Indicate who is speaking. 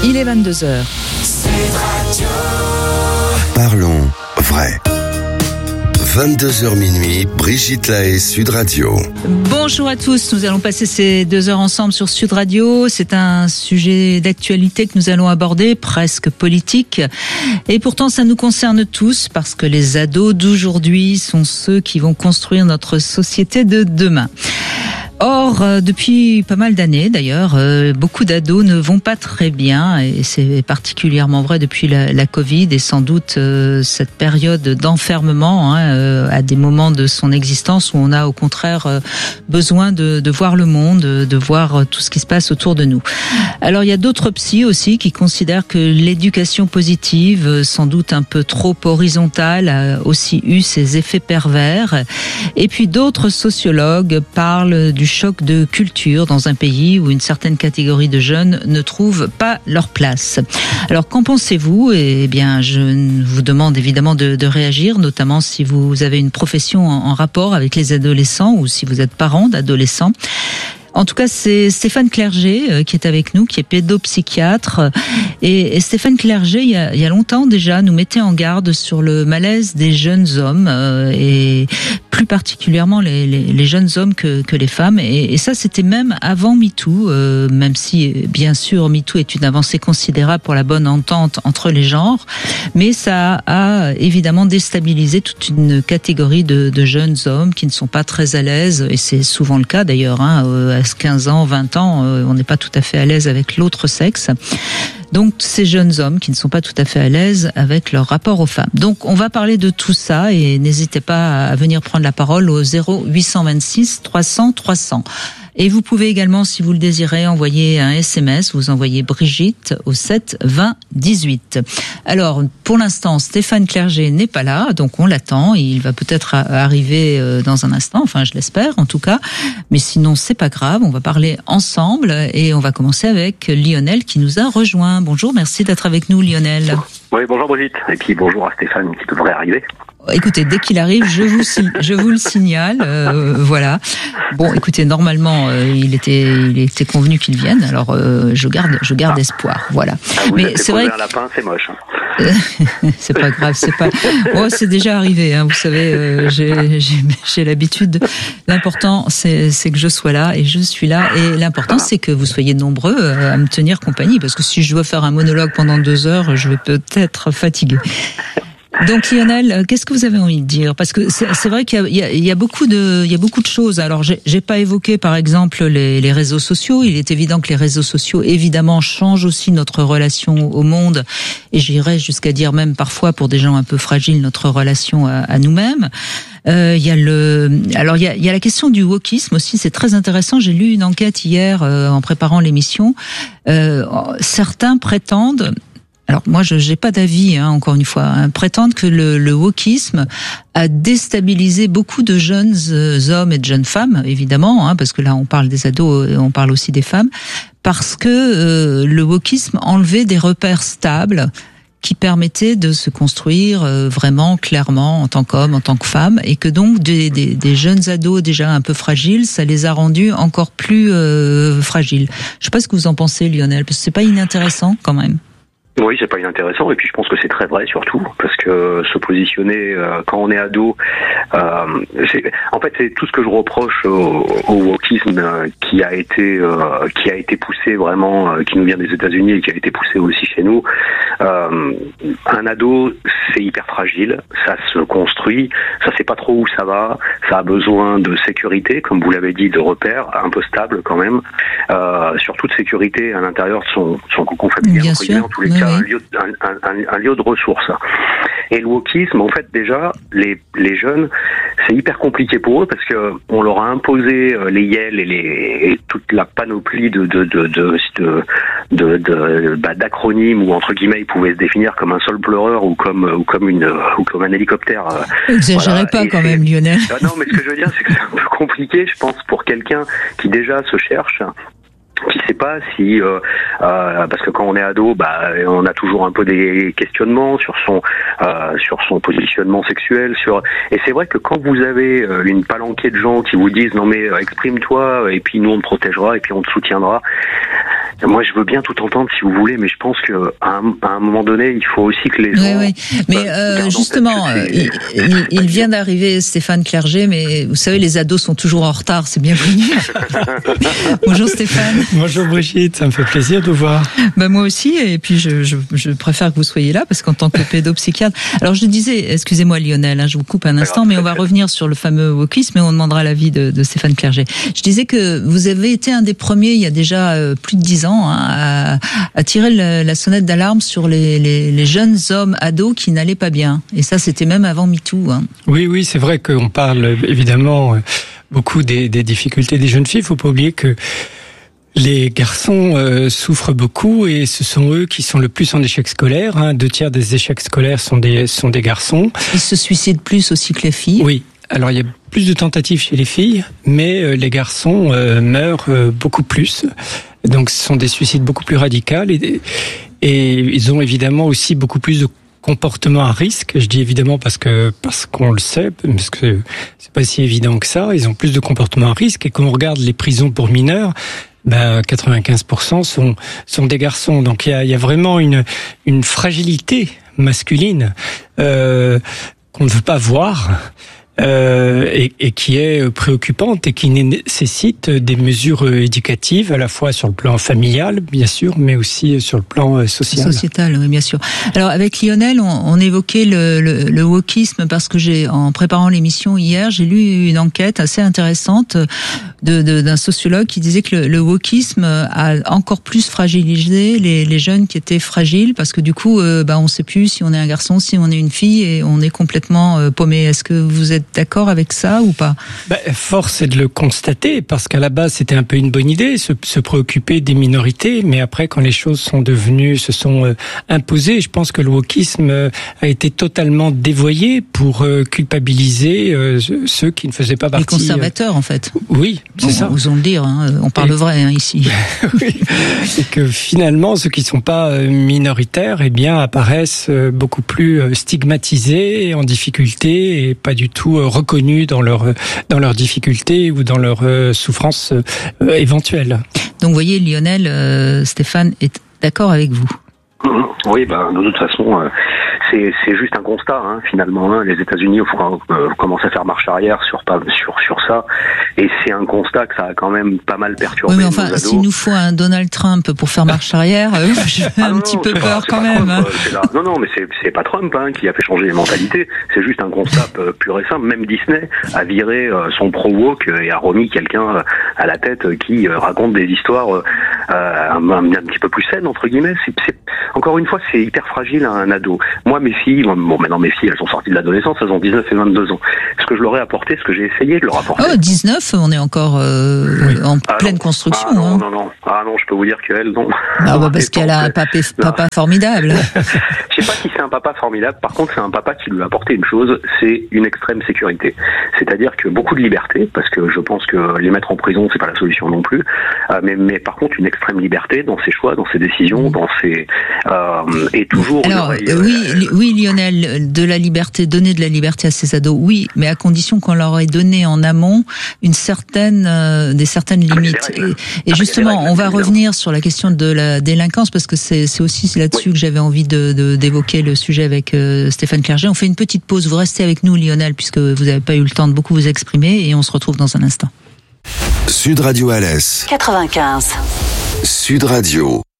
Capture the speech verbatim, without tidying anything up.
Speaker 1: Il est vingt-deux heures.
Speaker 2: Parlons vrai. vingt-deux heures minuit, Brigitte Lahaie, Sud Radio.
Speaker 1: Bonjour à tous, nous allons passer ces deux heures ensemble sur Sud Radio. C'est un sujet d'actualité que nous allons aborder, presque politique. Et pourtant, ça nous concerne tous, parce que les ados d'aujourd'hui sont ceux qui vont construire notre société de demain. Or, euh, depuis pas mal d'années d'ailleurs, euh, beaucoup d'ados ne vont pas très bien, et c'est particulièrement vrai depuis la, la Covid, et sans doute euh, cette période d'enfermement hein, euh, à des moments de son existence où on a au contraire euh, besoin de, de voir le monde, de, de voir euh, tout ce qui se passe autour de nous. Alors il y a d'autres psys aussi qui considèrent que l'éducation positive, euh, sans doute un peu trop horizontale, a aussi eu ses effets pervers. Et puis d'autres sociologues parlent du choc de culture dans un pays où une certaine catégorie de jeunes ne trouvent pas leur place. Alors qu'en pensez-vous ? Eh bien, je vous demande évidemment de, de réagir, notamment si vous avez une profession en, en rapport avec les adolescents ou si vous êtes parent d'adolescents. En tout cas, c'est Stéphane Clerget euh, qui est avec nous, qui est pédopsychiatre. Et, et Stéphane Clerget, il y, a, il y a longtemps déjà, nous mettait en garde sur le malaise des jeunes hommes, euh, et plus particulièrement les, les, les jeunes hommes que, que les femmes. Et, et ça, c'était même avant MeToo, euh, même si, bien sûr, MeToo est une avancée considérable pour la bonne entente entre les genres. Mais ça a évidemment déstabilisé toute une catégorie de, de jeunes hommes qui ne sont pas très à l'aise. Et c'est souvent le cas d'ailleurs, hein, euh, quinze ans, vingt ans, euh, on n'est pas tout à fait à l'aise avec l'autre sexe. Donc, ces jeunes hommes qui ne sont pas tout à fait à l'aise avec leur rapport aux femmes. Donc, on va parler de tout ça et n'hésitez pas à venir prendre la parole au zéro huit cent vingt-six trois cents trois cents. Et vous pouvez également, si vous le désirez, envoyer un S M S. Vous envoyez Brigitte au sept vingt dix-huit. Alors, pour l'instant, Stéphane Clerget n'est pas là, donc on l'attend. Il va peut-être arriver dans un instant, enfin je l'espère en tout cas. Mais sinon, c'est pas grave, on va parler ensemble et on va commencer avec Lionel qui nous a rejoint. Bonjour, merci d'être avec nous Lionel.
Speaker 3: Oui, bonjour Brigitte. Et puis bonjour à Stéphane qui devrait arriver.
Speaker 1: Écoutez, dès qu'il arrive, je vous je vous le signale. Euh, voilà. Bon, écoutez, normalement, euh, il était il était convenu qu'il vienne. Alors, euh, je garde je garde ah. espoir. Voilà.
Speaker 3: Ah, vous
Speaker 1: mais c'est vrai.
Speaker 3: Un lapin, c'est moche. Hein.
Speaker 1: C'est pas grave, c'est pas. Oh, c'est déjà arrivé. Hein, vous savez, euh, j'ai j'ai j'ai l'habitude. L'important, c'est c'est que je sois là et je suis là. Et l'important, c'est que vous soyez nombreux à me tenir compagnie, parce que si je dois faire un monologue pendant deux heures, je vais peut-être fatiguer. Donc Lionel, qu'est-ce que vous avez envie de dire ? Parce que c'est, c'est vrai qu'il y a, il y, a, il y a beaucoup de, il y a beaucoup de choses. Alors j'ai, j'ai pas évoqué par exemple les, les réseaux sociaux. Il est évident que les réseaux sociaux évidemment changent aussi notre relation au monde, et j'irais jusqu'à dire même parfois pour des gens un peu fragiles notre relation à, à nous-mêmes. Euh, il y a le, alors il y a, il y a la question du wokisme aussi. C'est très intéressant. J'ai lu une enquête hier euh, en préparant l'émission. Euh, certains prétendent. Alors moi, je n'ai pas d'avis, hein, encore une fois, hein, prétendent que le, le wokisme a déstabilisé beaucoup de jeunes euh, hommes et de jeunes femmes, évidemment, hein, parce que là on parle des ados et on parle aussi des femmes, parce que euh, le wokisme enlevait des repères stables qui permettaient de se construire euh, vraiment clairement en tant qu'homme, en tant que femme, et que donc des, des, des jeunes ados déjà un peu fragiles, ça les a rendus encore plus euh, fragiles. Je ne sais pas ce que vous en pensez, Lionel, parce que c'est pas inintéressant quand même.
Speaker 3: Oui, c'est pas inintéressant, et puis je pense que c'est très vrai surtout, parce que se positionner euh, quand on est ado, euh, c'est, en fait c'est tout ce que je reproche au, au wokisme euh, qui a été euh, qui a été poussé vraiment, euh, qui nous vient des États-Unis et qui a été poussé aussi chez nous. Euh, un ado, c'est hyper fragile, ça se construit, ça sait pas trop où ça va, ça a besoin de sécurité, comme vous l'avez dit, de repères un peu stables quand même, euh, surtout de sécurité à l'intérieur de son son cocon familial.
Speaker 1: Bien sûr.
Speaker 3: En tous les oui. Un lieu, un, un, un lieu de ressources. Et le wokisme, en fait, déjà, les, les jeunes, c'est hyper compliqué pour eux parce que on leur a imposé les yels et, les, et toute la panoplie de, de, de, de, de, de, de bah, d'acronymes où, entre guillemets, ils pouvaient se définir comme un sol pleureur ou comme, ou comme, une, ou comme un hélicoptère.
Speaker 1: Exagérez voilà. pas et quand même, Lionel.
Speaker 3: Ah, non, mais ce que je veux dire, c'est que c'est un peu compliqué, je pense, pour quelqu'un qui déjà se cherche, qui sait pas si euh, euh, parce que quand on est ado, bah on a toujours un peu des questionnements sur son euh, sur son positionnement sexuel, sur et c'est vrai que quand vous avez une palanquée de gens qui vous disent non mais exprime-toi et puis nous on te protégera et puis on te soutiendra, Moi, je veux bien tout entendre si vous voulez, mais je pense que à un, à un moment donné, il faut aussi que les
Speaker 1: oui,
Speaker 3: gens.
Speaker 1: Oui, mais euh, justement, il, il, il vient d'arriver Stéphane Clerget, mais vous savez, les ados sont toujours en retard, c'est bienvenu. Bonjour Stéphane.
Speaker 4: Bonjour Brigitte, ça me fait plaisir de vous voir.
Speaker 1: Bah moi aussi, et puis je, je, je préfère que vous soyez là parce qu'en tant que pédopsychiatre. Alors je disais, excusez-moi Lionel, hein, je vous coupe un instant, mais on va revenir sur le fameux wokisme et on demandera l'avis de, de Stéphane Clerget. Je disais que vous avez été un des premiers, il y a déjà euh, plus de dix ans, hein, à, à tirer le, la sonnette d'alarme sur les, les, les jeunes hommes ados qui n'allaient pas bien. Et ça, c'était même avant MeToo. Hein.
Speaker 4: Oui, oui, c'est vrai qu'on parle évidemment beaucoup des, des difficultés des jeunes filles. Il faut pas oublier que les garçons euh, souffrent beaucoup et ce sont eux qui sont le plus en échec scolaire. Hein. Deux tiers des échecs scolaires sont des, sont des garçons.
Speaker 1: Ils se suicident plus aussi que les filles.
Speaker 4: Oui. Alors il y a plus de tentatives chez les filles, mais euh, les garçons euh, meurent euh, beaucoup plus. Donc ce sont des suicides beaucoup plus radicaux et, et ils ont évidemment aussi beaucoup plus de comportements à risque. Je dis évidemment parce que parce qu'on le sait, parce que c'est pas si évident que ça. Ils ont plus de comportements à risque et quand on regarde les prisons pour mineurs, ben quatre-vingt-quinze pour cent sont sont des garçons. Donc il y a, il y a vraiment une une fragilité masculine euh, qu'on ne veut pas voir. Euh, et, et qui est préoccupante et qui nécessite des mesures éducatives à la fois sur le plan familial, bien sûr, mais aussi sur le plan social.
Speaker 1: Sociétal, oui, bien sûr. Alors avec Lionel, on, on évoquait le, le, le wokisme parce que j'ai, en préparant l'émission hier, j'ai lu une enquête assez intéressante de, de, d'un sociologue qui disait que le, le wokisme a encore plus fragilisé les, les jeunes qui étaient fragiles parce que du coup, euh, bah, on ne sait plus si on est un garçon, si on est une fille et on est complètement euh, paumé. Est-ce que vous êtes d'accord avec ça ou pas?
Speaker 4: Ben, force est de le constater parce qu'à la base c'était un peu une bonne idée, se, se préoccuper des minorités, mais après quand les choses sont devenues, se sont euh, imposées, je pense que le wokisme euh, a été totalement dévoyé pour euh, culpabiliser euh, ceux qui ne faisaient pas partie.
Speaker 1: Les conservateurs euh... en fait.
Speaker 4: Oui, c'est bon, ça.
Speaker 1: Osons le dire, hein, on parle Et... vrai hein, ici.
Speaker 4: Oui. Et que finalement ceux qui ne sont pas minoritaires, eh bien apparaissent beaucoup plus stigmatisés, en difficulté et pas du tout reconnus dans leur dans leurs difficultés ou dans leurs euh, souffrances euh, éventuelles.
Speaker 1: Donc vous voyez, Lionel, euh, Stéphane est d'accord avec vous.
Speaker 3: Oui, bah, de toute façon, euh, c'est, c'est juste un constat, hein, finalement. Hein. Les États-Unis euh, commencent à faire marche arrière sur, sur, sur ça, et c'est un constat que ça a quand même pas mal perturbé.
Speaker 1: Oui, mais enfin, s'il nous faut un Donald Trump pour faire marche arrière, euh, j'ai ah un non, petit non, peu peur pas, quand même. Trump,
Speaker 3: hein. Non, non, mais c'est, c'est pas Trump hein, qui a fait changer les mentalités. C'est juste un constat pur et simple. Même Disney a viré euh, son pro-woke et a remis quelqu'un à la tête qui euh, raconte des histoires euh, un, un, un petit peu plus saines entre guillemets. C'est, c'est, encore une fois, c'est hyper fragile à un ado. Moi, mes filles, bon, maintenant mes filles, elles sont sorties de l'adolescence, elles ont dix-neuf et vingt-deux ans. Ce que je leur ai apporté, ce que j'ai essayé de leur apporter.
Speaker 1: Oh, dix-neuf, on est encore euh, oui. en ah, pleine
Speaker 3: non.
Speaker 1: construction.
Speaker 3: Ah non,
Speaker 1: hein.
Speaker 3: non, non. Ah non, je peux vous dire qu'elles, non.
Speaker 1: Ah bah parce qu'elle a un papa, papa formidable.
Speaker 3: Je sais pas si c'est un papa formidable. Par contre, c'est un papa qui lui a apporté une chose, c'est une extrême sécurité. C'est-à-dire que beaucoup de liberté, parce que je pense que les mettre en prison, c'est pas la solution non plus. Euh, mais, mais par contre, une extrême liberté dans ses choix, dans ses décisions, dans ses euh, et toujours.
Speaker 1: Alors
Speaker 3: oreille,
Speaker 1: euh, oui,
Speaker 3: euh,
Speaker 1: oui, Lionel, de la liberté, donner de la liberté à ses ados, oui, mais à condition qu'on leur ait donné en amont une certaine, euh, des certaines limites. Et, et justement, règles, on va revenir sur la question de la délinquance parce que c'est, c'est aussi là-dessus oui. que j'avais envie de, de d'évoquer le sujet avec euh, Stéphane Clerget. On fait une petite pause. Vous restez avec nous, Lionel, puisque vous n'avez pas eu le temps de beaucoup vous exprimer, et on se retrouve dans un instant.
Speaker 2: Sud Radio Alès
Speaker 5: quatre-vingt-quinze.
Speaker 2: Sud Radio.